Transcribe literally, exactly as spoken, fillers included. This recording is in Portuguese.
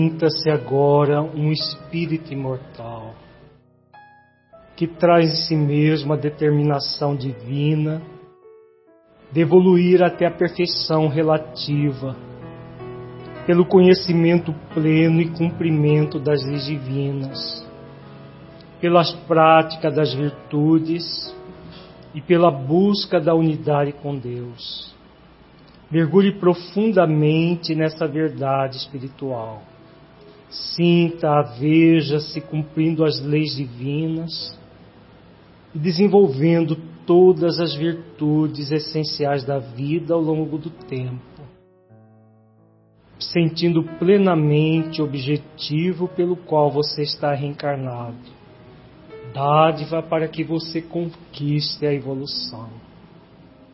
Sinta-se agora um espírito imortal, que traz em si mesmo a determinação divina de evoluir até a perfeição relativa, pelo conhecimento pleno e cumprimento das leis divinas, pelas práticas das virtudes e pela busca da unidade com Deus. Mergulhe profundamente nessa verdade espiritual. Sinta-a, veja-se cumprindo as leis divinas e desenvolvendo todas as virtudes essenciais da vida ao longo do tempo, sentindo plenamente o objetivo pelo qual você está reencarnado, dádiva para que você conquiste a evolução.